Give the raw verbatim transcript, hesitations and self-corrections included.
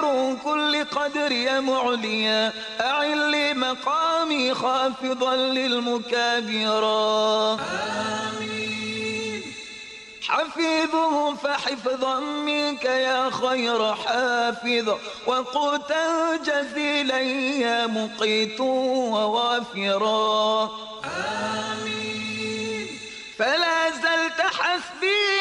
كل قدر يا معليا أعل لي مقامي خافضا للمكابرا آمين. حفيظه فحفظا منك يا خير حافظ وقوتا جزيلا يا مقيت ووافرا آمين. فلا زلت حسبي